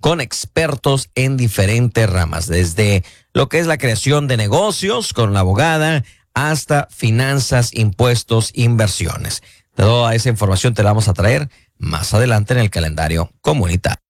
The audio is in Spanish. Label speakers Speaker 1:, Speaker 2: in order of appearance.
Speaker 1: con expertos en diferentes ramas, desde lo que es la creación de negocios con la abogada hasta finanzas, impuestos, inversiones. Toda esa información te la vamos a traer más adelante en el calendario comunitario.